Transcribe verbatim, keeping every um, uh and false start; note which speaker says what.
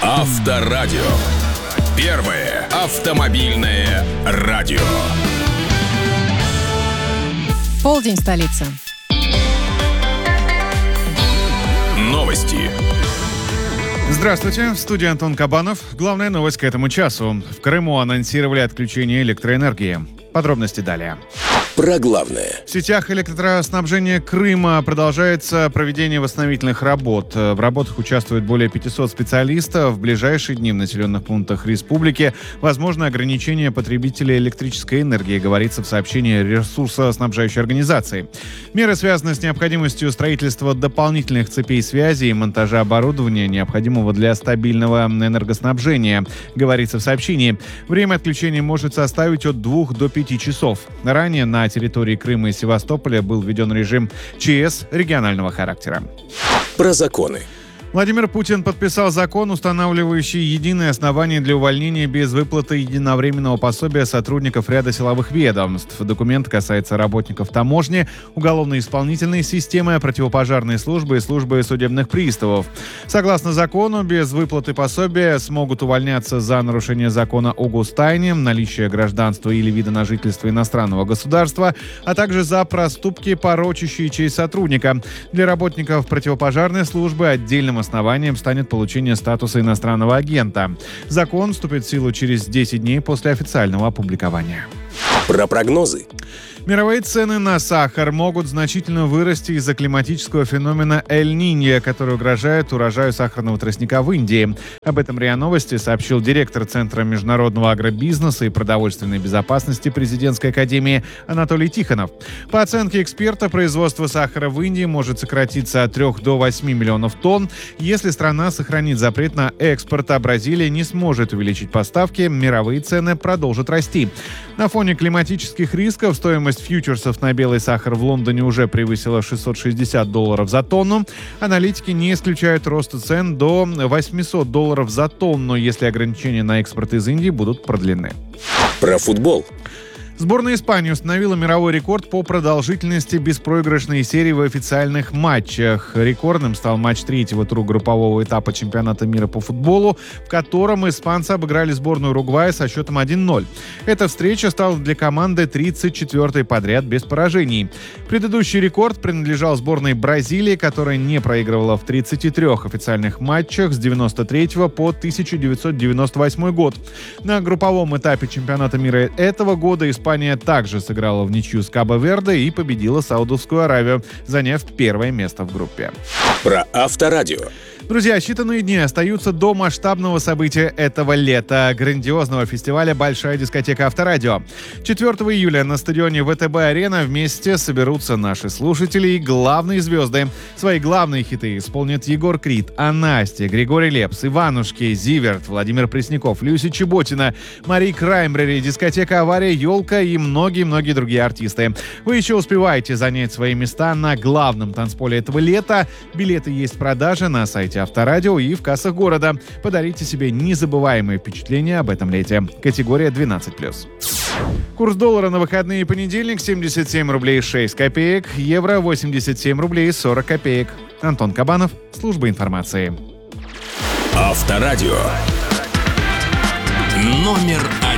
Speaker 1: Авторадио. Первое автомобильное радио.
Speaker 2: Полдень, столица.
Speaker 1: Новости.
Speaker 3: Здравствуйте, в студии Антон Кабанов. Главная новость к этому часу. В Крыму анонсировали отключение электроэнергии. Подробности далее.
Speaker 1: Про главное.
Speaker 3: В сетях электроснабжения Крыма продолжается проведение восстановительных работ. В работах участвуют более пятисот специалистов. В ближайшие дни в населенных пунктах республики возможно ограничение потребителей электрической энергии, говорится в сообщении ресурсоснабжающей организации. Меры связаны с необходимостью строительства дополнительных цепей связи и монтажа оборудования, необходимого для стабильного энергоснабжения, говорится в сообщении. Время отключения может составить от двух до пяти часов. Ранее на На территории Крыма и Севастополя был введен режим ЧС регионального характера.
Speaker 1: Про законы.
Speaker 3: Владимир Путин подписал закон, устанавливающий единое основание для увольнения без выплаты единовременного пособия сотрудников ряда силовых ведомств. Документ касается работников таможни, уголовно-исполнительной системы, противопожарной службы и службы судебных приставов. Согласно закону, без выплаты пособия смогут увольняться за нарушение закона о гостайне, наличие гражданства или вида на жительство иностранного государства, а также за проступки, порочащие честь сотрудника. Для работников противопожарной службы отдельным основанием станет получение статуса иностранного агента. Закон вступит в силу через десять дней после официального опубликования.
Speaker 1: Про прогнозы.
Speaker 3: Мировые цены на сахар могут значительно вырасти из-за климатического феномена Эль-Ниньо, который угрожает урожаю сахарного тростника в Индии. Об этом РИА Новости сообщил директор Центра международного агробизнеса и продовольственной безопасности Президентской академии Анатолий Тихонов. По оценке эксперта, производство сахара в Индии может сократиться от трёх до восьми миллионов тонн. Если страна сохранит запрет на экспорт, а Бразилия не сможет увеличить поставки, мировые цены продолжат расти. На фоне климатических рисков стоимость фьючерсов на белый сахар в Лондоне уже превысила шестьсот шестьдесят долларов за тонну. Аналитики не исключают роста цен до восемьсот долларов за тонну, если ограничения на экспорт из Индии будут продлены.
Speaker 1: Про футбол.
Speaker 3: Сборная Испании установила мировой рекорд по продолжительности беспроигрышной серии в официальных матчах. Рекордным стал матч третьего тура группового этапа чемпионата мира по футболу, в котором испанцы обыграли сборную Уругвая со счетом один ноль. Эта встреча стала для команды тридцать четвёртой подряд без поражений. Предыдущий рекорд принадлежал сборной Бразилии, которая не проигрывала в тридцати трёх официальных матчах с девяносто третьего по тысяча девятьсот девяносто восьмой год. На групповом этапе чемпионата мира этого года Испания Испания также сыграла в ничью с Кабо-Верде и победила Саудовскую Аравию, заняв первое место в группе.
Speaker 1: Про Авторадио.
Speaker 3: Друзья, считанные дни остаются до масштабного события этого лета – грандиозного фестиваля «Большая дискотека Авторадио». четвёртого июля на стадионе ВТБ-арена вместе соберутся наши слушатели и главные звезды. Свои главные хиты исполнят Егор Крид, Анастя, Григорий Лепс, Иванушки, Зиверт, Владимир Пресняков, Люся Чеботина, Мари Краймбрери, дискотека «Авария», «Елка» и многие-многие другие артисты. Вы еще успеваете занять свои места на главном танцполе этого лета. Билеты есть в продаже на сайте Авторадио и в кассах города. Подарите себе незабываемые впечатления об этом лете. Категория двенадцать плюс. Курс доллара на выходные и понедельник: семьдесят семь рублей шесть копеек, евро восемьдесят семь рублей сорок копеек. Антон Кабанов, служба информации.
Speaker 1: Авторадио. Номер один.